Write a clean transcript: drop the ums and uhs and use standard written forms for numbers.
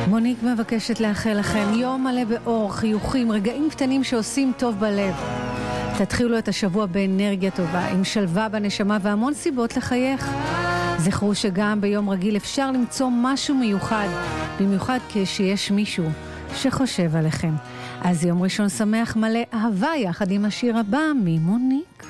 מוניק מבקשת לאחל לכם יום מלא באור, חיוכים, רגעים קטנים שעושים טוב בלב. תתחילו את השבוע באנרגיה טובה, עם שלווה בנשמה והמון סיבות לחייך. זכרו שגם ביום רגיל אפשר למצוא משהו מיוחד, במיוחד כשיש מישהו שחושב עליכם. אז יום ראשון שמח מלא אהבה יחד עם השיר הבא ממוניק.